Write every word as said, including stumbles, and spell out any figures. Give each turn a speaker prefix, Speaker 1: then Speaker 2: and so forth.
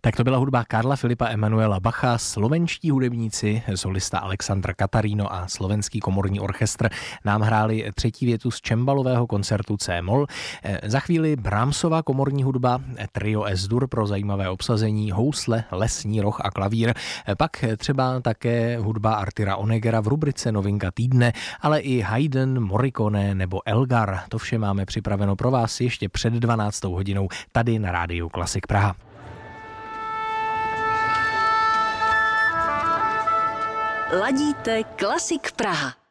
Speaker 1: Tak to byla hudba Karla Filipa Emanuela Bacha, slovenští hudebníci, solista Alexandr Katarino a slovenský komorní orchestr nám hráli třetí větu z čembalového koncertu C-moll. Za chvíli Brahmsova komorní hudba, trio S-dur pro zajímavé obsazení, housle, lesní roh a klavír, pak třeba také hudba Artura Oneggera v rubrice Novinka týdne, ale i Haydn, Morricone nebo Elgar. To vše máme připraveno pro vás ještě před dvanáctou hodinou tady na rádiu Klasik Praha.
Speaker 2: Ladíte Klasik Praha.